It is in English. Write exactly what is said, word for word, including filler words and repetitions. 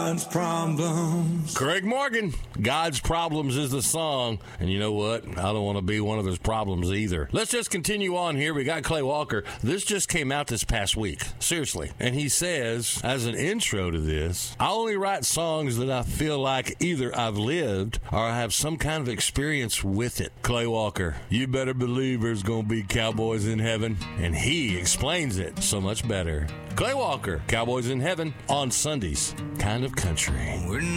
God's Problems. Craig Morgan, God's Problems is the song. And you know what? I don't want to be one of those problems either. Let's just continue on here. We got Clay Walker. This just came out this past week. Seriously. And he says, as an intro to this, I only write songs that I feel like either I've lived or I have some kind of experience with it. Clay Walker, you better believe there's going to be cowboys in heaven. And he explains it so much better. Clay Walker, Cowboys in Heaven, on Sundays. Kind of Country. We're not